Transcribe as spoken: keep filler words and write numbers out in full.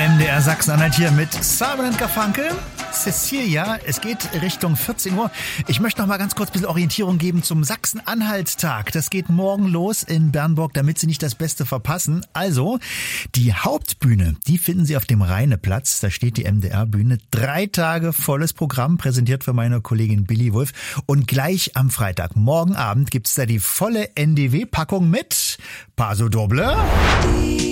M D R Sachsen-Anhalt hier mit Simon und Garfunkel. Cecilia, es geht Richtung vierzehn Uhr. Ich möchte noch mal ganz kurz ein bisschen Orientierung geben zum Sachsen-Anhalt-Tag. Das geht morgen los in Bernburg, damit Sie nicht das Beste verpassen. Also, die Hauptbühne, die finden Sie auf dem Rheineplatz. Da steht die M D R-Bühne. Drei Tage volles Programm, präsentiert von meiner Kollegin Billy Wolf. Und gleich am Freitag, morgen Abend, gibt's da die volle N D W-Packung mit Paso Doble.